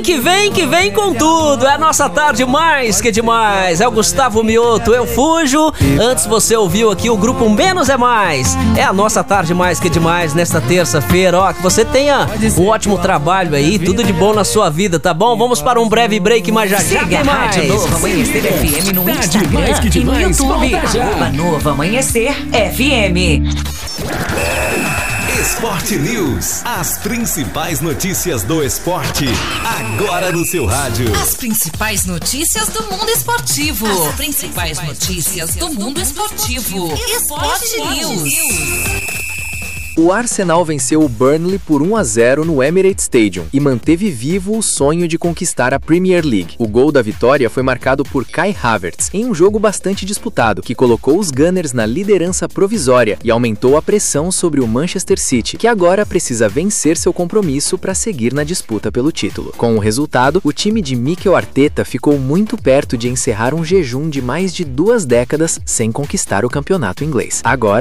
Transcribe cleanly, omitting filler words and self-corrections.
que vem com tudo. É a nossa tarde mais que demais. É o Gustavo Mioto, eu fujo. Antes você ouviu aqui o grupo Menos é Mais. É a nossa tarde mais que demais nesta terça-feira. Ó, que você tenha um ótimo trabalho aí, tudo de bom na sua vida, tá bom? Vamos para um breve break, mas já tem mais. Rádio Novo Amanhecer FM no Instagram e no YouTube. @Novo Amanhecer FM. Esporte News. As principais notícias do esporte. Agora no seu rádio. As principais notícias do mundo esportivo. As principais notícias do mundo esportivo. Esporte News. O Arsenal venceu o Burnley por 1-0 no Emirates Stadium e manteve vivo o sonho de conquistar a Premier League. O gol da vitória foi marcado por Kai Havertz, em um jogo bastante disputado, que colocou os Gunners na liderança provisória e aumentou a pressão sobre o Manchester City, que agora precisa vencer seu compromisso para seguir na disputa pelo título. Com o resultado, o time de Mikel Arteta ficou muito perto de encerrar um jejum de mais de 2 décadas sem conquistar o campeonato inglês. Agora,